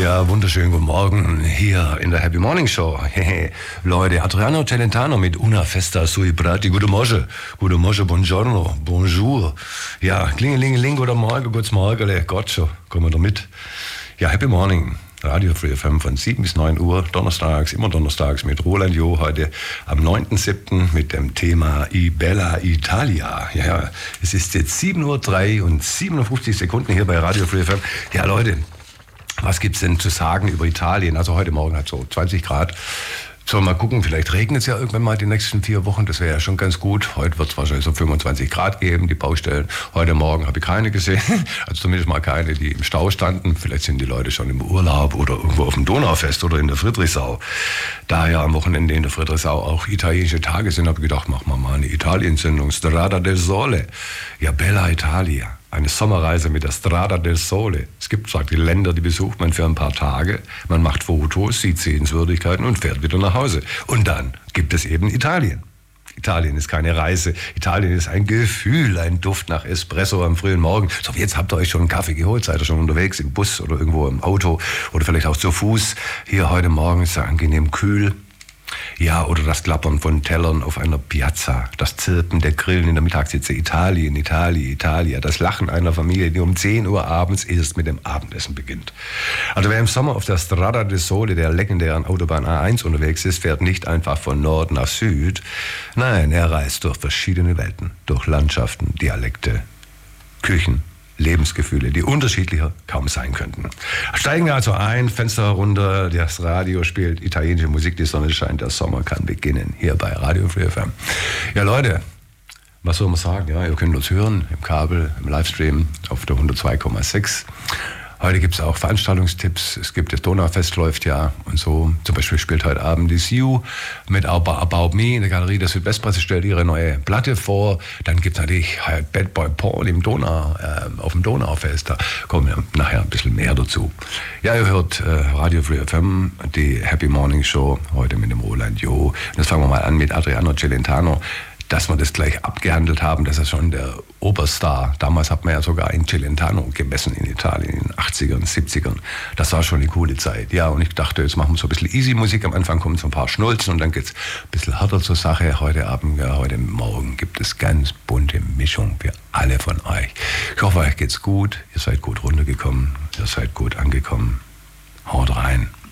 Ja, wunderschönen guten Morgen hier in der Happy Morning Show. Leute, Adriano Celentano mit Una Festa Sui Prati. Guten Morgen, buongiorno, bonjour. Ja, klingelingeling, guten Morgen, gutes Morgen, Gott schon, kommen wir da mit. Ja, Happy Morning. Radio Free FM von 7 bis 9 Uhr, donnerstags, immer donnerstags mit Roland Jo, heute am 9.7. mit dem Thema I Bella Italia. Ja, es ist jetzt 7.03 Uhr und 57 Sekunden hier bei Radio Free FM. Ja, Leute, was gibt's denn zu sagen über Italien? Also heute Morgen hat so 20 Grad. So, mal gucken, vielleicht regnet es ja irgendwann mal die nächsten 4 Wochen, das wäre ja schon ganz gut. Heute wird es wahrscheinlich so 25 Grad geben, die Baustellen. Heute Morgen habe ich keine gesehen, also zumindest mal keine, die im Stau standen. Vielleicht sind die Leute schon im Urlaub oder irgendwo auf dem Donaufest oder in der Friedrichsau. Da ja am Wochenende in der Friedrichsau auch italienische Tage sind, habe ich gedacht, machen wir mal eine Italien-Sendung. Strada del Sole, ja, Bella Italia. Eine Sommerreise mit der Strada del Sole. Es gibt, sagt die Länder, die besucht man für ein paar Tage. Man macht Fotos, sieht Sehenswürdigkeiten und fährt wieder nach Hause. Und dann gibt es eben Italien. Italien ist keine Reise. Italien ist ein Gefühl, ein Duft nach Espresso am frühen Morgen. So, jetzt habt ihr euch schon einen Kaffee geholt, seid ihr schon unterwegs im Bus oder irgendwo im Auto oder vielleicht auch zu Fuß. Hier heute Morgen ist es angenehm kühl. Ja, oder das Klappern von Tellern auf einer Piazza, das Zirpen der Grillen in der Mittagshitze, Italien, Italia, das Lachen einer Familie, die um 10 Uhr abends erst mit dem Abendessen beginnt. Also wer im Sommer auf der Strada del Sole, der legendären Autobahn A1 unterwegs ist, fährt nicht einfach von Nord nach Süd. Nein, er reist durch verschiedene Welten, durch Landschaften, Dialekte, Küchen, Lebensgefühle, die unterschiedlicher kaum sein könnten. Steigen wir also ein, Fenster runter, das Radio spielt italienische Musik, die Sonne scheint, der Sommer kann beginnen, hier bei Radio Free FM. Ja Leute, was soll man sagen? Ja, ihr könnt uns hören im Kabel, im Livestream auf der 102,6. Heute gibt es auch Veranstaltungstipps. Es gibt das Donaufest, läuft ja und so. Zum Beispiel spielt heute Abend die Siu mit About Me in der Galerie der Südwestpresse, stellt ihre neue Platte vor. Dann gibt es natürlich Bad Boy Paul auf dem Donaufest. Da kommen wir nachher ein bisschen mehr dazu. Ja, ihr hört Radio Free FM, die Happy Morning Show, heute mit dem Roland Jo. Und jetzt fangen wir mal an mit Adriano Celentano. Dass wir das gleich abgehandelt haben, das ist schon der Oberstar. Damals hat man ja sogar in Celentano gemessen in Italien in den 80ern, 70ern. Das war schon eine coole Zeit. Ja, und ich dachte, jetzt machen wir so ein bisschen Easy-Musik. Am Anfang kommen so ein paar Schnulzen und dann geht's ein bisschen härter zur Sache. Heute Abend, ja, heute Morgen gibt es ganz bunte Mischung für alle von euch. Ich hoffe, euch geht's gut. Ihr seid gut runtergekommen. Ihr seid gut angekommen. Haut rein.